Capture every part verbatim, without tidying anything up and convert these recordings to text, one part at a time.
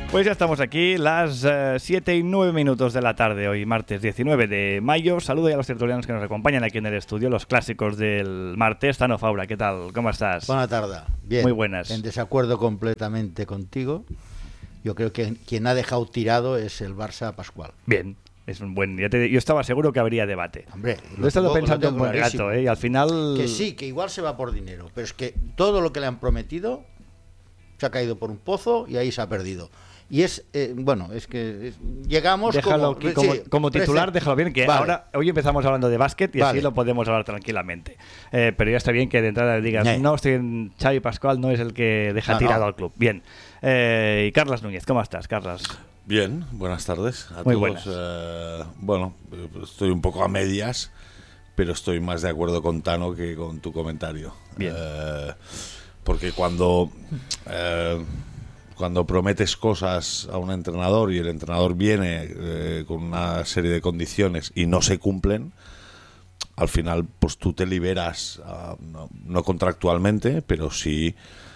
Pues ya estamos aquí, las uh, siete y nueve minutos de la tarde, hoy martes diecinueve de mayo. Saludo a los tertulianos que nos acompañan aquí en el estudio, los clásicos del martes. Tano Faura, ¿qué tal? ¿Cómo estás? Buena tarde. Bien. Muy buenas. En desacuerdo completamente contigo. Yo creo que quien ha dejado tirado es el Barça Pascual. Bien. Es un buen día. Yo estaba seguro que habría debate. Hombre, lo he estado pensando un buen rato, ¿eh? Y al final... Que sí, que igual se va por dinero, pero es que todo lo que le han prometido se ha caído por un pozo y ahí se ha perdido. Y es, eh, bueno, es que es, llegamos déjalo como... como, sí, como titular, déjalo bien, que vale. Ahora, hoy empezamos hablando de básquet y vale. Así lo podemos hablar tranquilamente. Eh, pero ya está bien que de entrada digas, eh. no, estoy en Xavi Pascual, no es el que deja no, tirado no. al club. Bien. Eh, y Carlas Núñez, ¿cómo estás, Carlas? Bien, buenas tardes a Muy todos. Buenas. Eh, bueno, estoy un poco a medias, pero estoy más de acuerdo con Tano que con tu comentario. Bien. Eh, porque cuando... Eh, Cuando prometes cosas a un entrenador y el entrenador viene eh, con una serie de condiciones y no se cumplen, al final pues tú te liberas, uh, no, no contractualmente, pero sí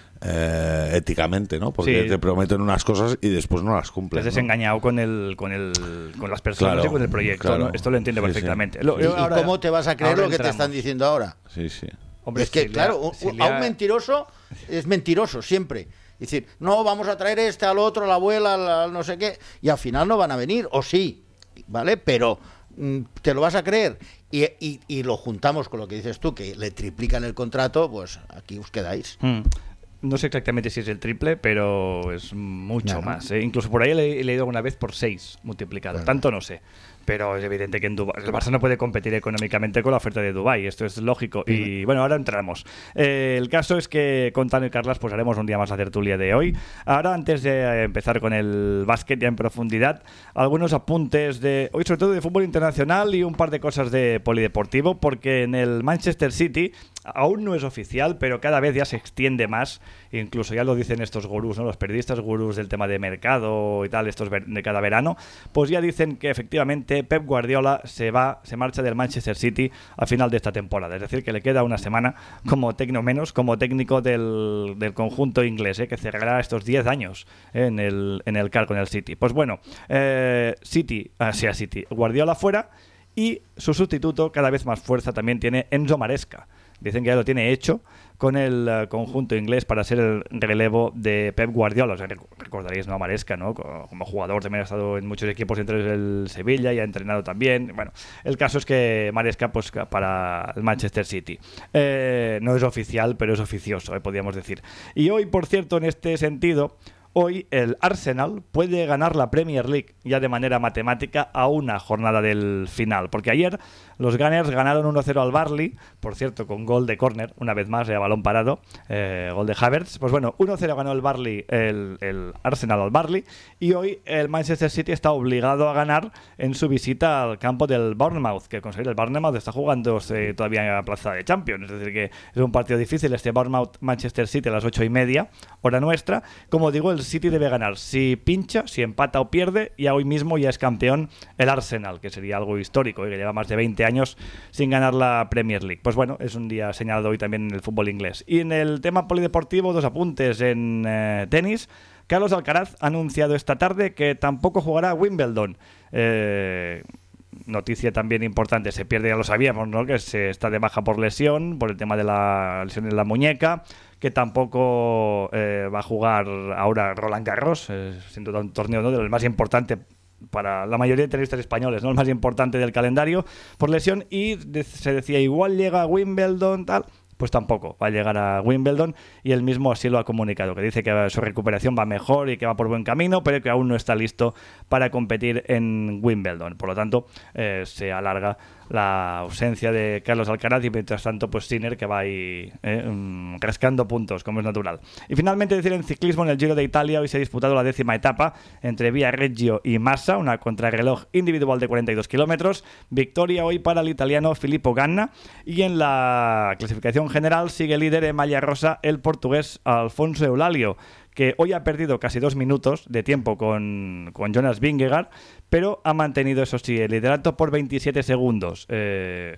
eh, éticamente, ¿no? Porque sí. te prometen unas cosas y después no las cumplen. Te has desengañado, ¿no? con el, con el, con las personas claro, y con el proyecto, claro. ¿no? Esto lo entiendo sí, perfectamente. Sí. Lo, ¿Y, ahora, ¿Y cómo te vas a creer lo que entramos. te están diciendo ahora? Sí, sí. Hombre, es que, si claro, le, si a un mentiroso es mentiroso siempre. Es decir, no, vamos a traer este al otro, a la abuela, al no sé qué, y al final no van a venir, o sí, ¿vale? Pero mm, te lo vas a creer. Y, y, y lo juntamos con lo que dices tú, que le triplican el contrato, pues aquí os quedáis. Mm. No sé exactamente si es el triple, pero es mucho no, más. ¿eh? Incluso por ahí he leído alguna vez por seis multiplicado. Claro. Tanto no sé. Pero es evidente que en Dubái, el Barça no puede competir económicamente con la oferta de Dubái. Esto es lógico. Y bueno, ahora entramos. Eh, el caso es que con Tano y Carlas pues haremos un día más la tertulia de hoy. Ahora, antes de empezar con el básquet ya en profundidad, algunos apuntes de hoy, sobre todo de fútbol internacional y un par de cosas de polideportivo, porque en el Manchester City aún no es oficial, pero cada vez ya se extiende más. Incluso ya lo dicen estos gurús, ¿no? Los periodistas gurús del tema de mercado y tal, estos de cada verano, pues ya dicen que efectivamente Pep Guardiola se va, se marcha del Manchester City a final de esta temporada. Es decir, que le queda una semana como técnico menos, como técnico del, del conjunto inglés, ¿eh? Que cerrará estos diez años ¿eh? en, el, en el cargo en el City. Pues bueno, eh, City, ah, sí, a City, Guardiola fuera y su sustituto, cada vez más fuerza también tiene Enzo Maresca. Dicen que ya lo tiene hecho con el uh, conjunto inglés para ser el relevo de Pep Guardiola. O sea, recordaréis, ¿no? Maresca, ¿no? Como jugador también ha estado en muchos equipos, entre el Sevilla y ha entrenado también. Bueno, el caso es que Maresca, pues para el Manchester City. Eh, no es oficial, pero es oficioso, eh, podríamos decir. Y hoy, por cierto, en este sentido... Hoy el Arsenal puede ganar la Premier League ya de manera matemática a una jornada del final, porque ayer los Gunners ganaron uno cero al Burnley, por cierto con gol de córner, una vez más, a balón parado, eh, gol de Havertz. Pues bueno, uno cero ganó el Burnley, el, el Arsenal al Burnley, y hoy el Manchester City está obligado a ganar en su visita al campo del Bournemouth, que conseguir el Bournemouth está jugando eh, todavía en la plaza de Champions, es decir que es un partido difícil este Bournemouth-Manchester City a las ocho y media, hora nuestra. Como digo, el City debe ganar si pincha, si empata o pierde, y hoy mismo ya es campeón el Arsenal, que sería algo histórico, ¿eh? Que lleva más de veinte años sin ganar la Premier League. Pues bueno, es un día señalado hoy también en el fútbol inglés. Y en el tema polideportivo, dos apuntes en eh, tenis. Carlos Alcaraz ha anunciado esta tarde que tampoco jugará Wimbledon. Eh... Noticia también importante, se pierde, ya lo sabíamos, ¿no? Que se está de baja por lesión, por el tema de la lesión en la muñeca, que tampoco eh, va a jugar ahora Roland Garros, eh, sin duda un torneo, ¿no?, del más importante para la mayoría de tenistas españoles, ¿no?, el más importante del calendario por lesión, y de, se decía igual llega a Wimbledon, tal. Pues tampoco va a llegar a Wimbledon, y él mismo así lo ha comunicado, que dice que su recuperación va mejor y que va por buen camino, pero que aún no está listo para competir en Wimbledon. Por lo tanto, eh, se alarga la ausencia de Carlos Alcaraz, y mientras tanto pues Sinner, que va ahí eh, um, rascando puntos, como es natural. Y finalmente decir en ciclismo, en el Giro de Italia hoy se ha disputado la décima etapa entre Viareggio y Massa, una contrarreloj individual de cuarenta y dos kilómetros. Victoria hoy para el italiano Filippo Ganna, y en la clasificación general sigue líder en malla rosa el portugués Alfonso Eulalio, que hoy ha perdido casi dos minutos de tiempo con, con Jonas Vingegaard, pero ha mantenido, eso sí, el liderato por veintisiete segundos. Eh,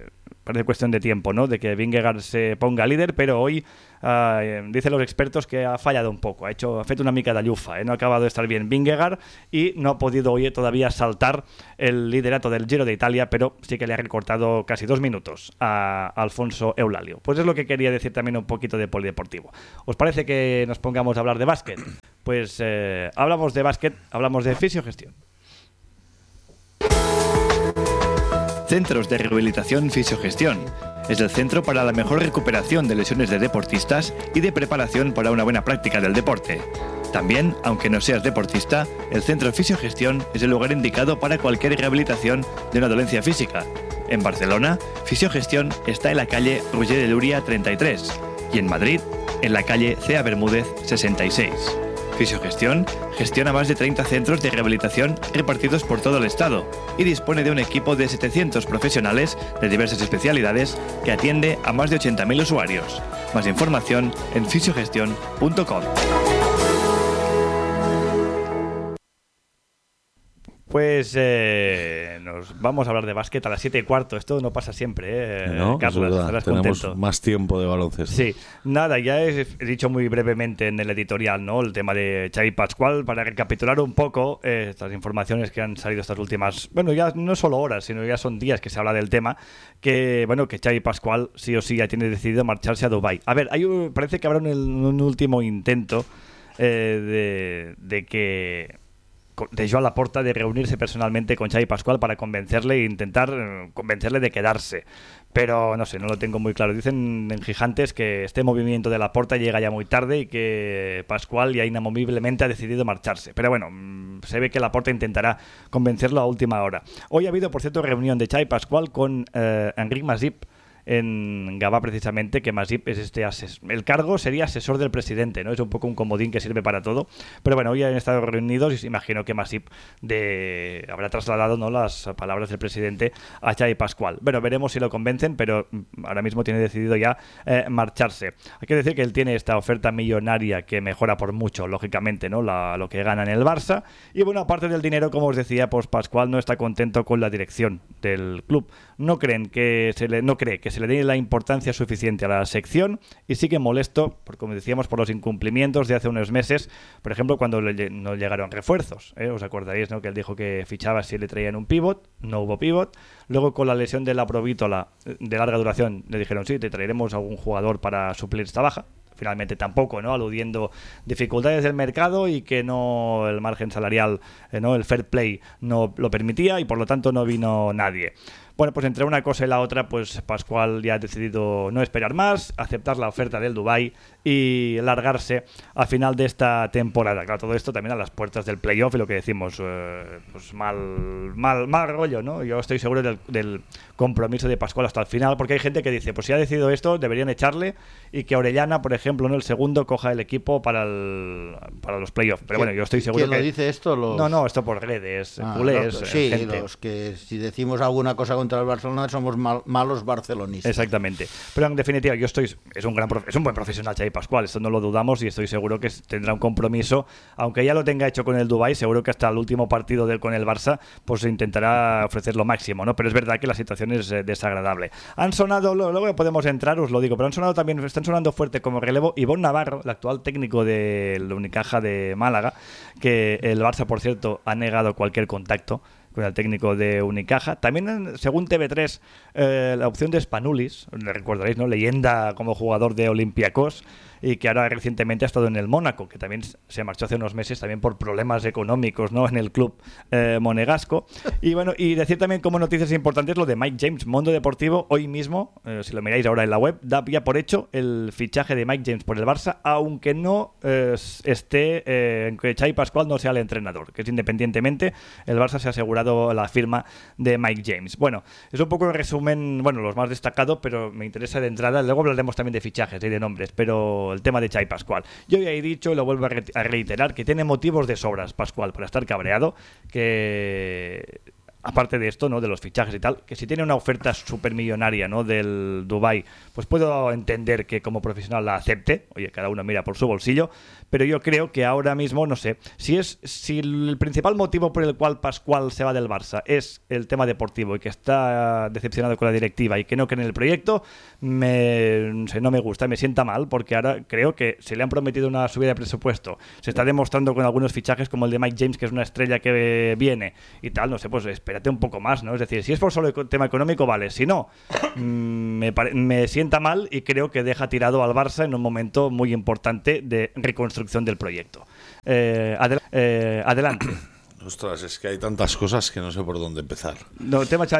parece cuestión de tiempo, ¿no? De que Vingegaard se ponga líder, pero hoy uh, dicen los expertos que ha fallado un poco, ha hecho ha fet una mica de llufa, ¿eh? No ha acabado de estar bien Vingegaard y no ha podido hoy todavía saltar el liderato del Giro de Italia, pero sí que le ha recortado casi dos minutos a Alfonso Eulalio. Pues es lo que quería decir también un poquito de polideportivo. ¿Os parece que nos pongamos a hablar de básquet? Pues eh, hablamos de básquet, hablamos de fisiogestión. Centros de Rehabilitación Fisiogestión. Es el centro para la mejor recuperación de lesiones de deportistas y de preparación para una buena práctica del deporte. También, aunque no seas deportista, el Centro de Fisiogestión es el lugar indicado para cualquier rehabilitación de una dolencia física. En Barcelona, Fisiogestión está en la calle Roger de Luria treinta y tres y en Madrid, en la calle Cea Bermúdez sesenta y seis. Fisiogestión gestiona más de treinta centros de rehabilitación repartidos por todo el estado y dispone de un equipo de setecientos profesionales de diversas especialidades que atiende a más de ochenta mil usuarios. Más información en fisiogestión punto com. Pues eh, nos vamos a hablar de básquet a las siete y cuarto. Esto no pasa siempre, ¿eh? No, Carlos, es estarás tenemos contento. más tiempo de baloncesto. Sí, nada, ya he, he dicho muy brevemente en el editorial, ¿no? El tema de Xavi Pascual, para recapitular un poco eh, estas informaciones que han salido estas últimas, bueno, ya no solo horas, sino ya son días que se habla del tema, que bueno, que Xavi Pascual sí o sí ya tiene decidido marcharse a Dubái. A ver, hay un, parece que habrá un, un último intento eh, de, de que de Joan Laporta de reunirse personalmente con Xavi Pascual para convencerle e intentar eh, convencerle de quedarse. Pero no sé, no lo tengo muy claro. Dicen en Gigantes que este movimiento de Laporta llega ya muy tarde y que Pascual ya inamoviblemente ha decidido marcharse. Pero bueno, mmm, se ve que Laporta intentará convencerlo a última hora. Hoy ha habido, por cierto, reunión de Xavi Pascual con eh, Enric Masip en Gavà, precisamente, que Masip es este asesor. El cargo sería asesor del presidente, ¿no? Es un poco un comodín que sirve para todo. Pero bueno, hoy han estado reunidos y imagino que Masip de... habrá trasladado, ¿no?, las palabras del presidente a Xavi Pascual. Bueno, veremos si lo convencen, pero ahora mismo tiene decidido ya eh, marcharse. Hay que decir que él tiene esta oferta millonaria que mejora por mucho, lógicamente, ¿no?, la, lo que gana en el Barça. Y bueno, aparte del dinero, como os decía, pues Pascual no está contento con la dirección del club. No creen que se le, no cree que se le dé la importancia suficiente a la sección y sigue molesto, por, como decíamos, por los incumplimientos de hace unos meses, por ejemplo, cuando le, no llegaron refuerzos, ¿eh? Os acordaréis, ¿no?, que él dijo que fichaba si le traían un pívot, no hubo pívot. Luego, con la lesión de la Provítola de larga duración, le dijeron, sí, te traeremos a algún jugador para suplir esta baja. Finalmente tampoco, ¿no?, aludiendo dificultades del mercado y que no el margen salarial, eh, no el fair play no lo permitía y por lo tanto no vino nadie. Bueno, pues entre una cosa y la otra, pues Pascual ya ha decidido no esperar más, aceptar la oferta del Dubái y largarse a final de esta temporada. Claro, todo esto también a las puertas del playoff y lo que decimos, eh, pues mal, mal, mal rollo, ¿no? Yo estoy seguro del, del compromiso de Pascual hasta el final, porque hay gente que dice, pues si ha decidido esto, deberían echarle y que Orellana, por ejemplo, no el segundo, coja el equipo para, el, para los playoffs. Pero bueno, yo estoy seguro ¿Quién que... lo dice esto? Los... No, no, esto por redes, ah, culés, no, sí, gente. Los que si decimos alguna cosa contra el Barcelona somos mal, malos barcelonistas. Exactamente. Pero en definitiva, yo estoy es un gran es un buen profesional Xavi Pascual, esto no lo dudamos y estoy seguro que tendrá un compromiso, aunque ya lo tenga hecho con el Dubái, seguro que hasta el último partido del con el Barça pues intentará ofrecer lo máximo, ¿no? Pero es verdad que la situación es eh, desagradable. Han sonado, luego podemos entrar, os lo digo, pero han sonado también, están sonando fuerte como relevo Ivonne Navarro, el actual técnico del Unicaja de Málaga, que el Barça, por cierto, ha negado cualquier contacto con el técnico de Unicaja. También, según T V tres, eh, la opción de Spanulis, le recordaréis, ¿no?, leyenda como jugador de Olympiacos, y que ahora recientemente ha estado en el Mónaco, que también se marchó hace unos meses también por problemas económicos, ¿no?, en el club eh, monegasco. Y bueno, y decir también como noticias importantes lo de Mike James. Mundo Deportivo hoy mismo, eh, si lo miráis ahora en la web, da ya por hecho el fichaje de Mike James por el Barça, aunque no eh, esté eh, en que Xavi Pascual no sea el entrenador, que es independientemente, el Barça se ha asegurado la firma de Mike James. Bueno, es un poco el resumen, bueno, los más destacados, pero me interesa de entrada, luego hablaremos también de fichajes y de nombres, pero el tema de Xavi Pascual. Yo ya he dicho, y lo vuelvo a, re- a reiterar, que tiene motivos de sobras Pascual para estar cabreado, que aparte de esto, ¿no? De los fichajes y tal, que si tiene una oferta supermillonaria, ¿no? Del Dubái, pues puedo entender que como profesional la acepte. Oye, cada uno mira por su bolsillo, pero yo creo que ahora mismo, no sé, si es si el principal motivo por el cual Pascual se va del Barça es el tema deportivo y que está decepcionado con la directiva y que no cree en el proyecto, me, no sé, no me gusta, me sienta mal, porque ahora creo que se le han prometido una subida de presupuesto, se está demostrando con algunos fichajes como el de Mike James, que es una estrella que viene y tal, no sé, pues espérate un poco más, ¿no? Es decir, si es por solo el tema económico, vale, si no, me, pare- me sienta mal y creo que deja tirado al Barça en un momento muy importante de reconstrucción del proyecto. Eh, adel- eh, adelante. Ostras, es que hay tantas cosas que no sé por dónde empezar. No, tema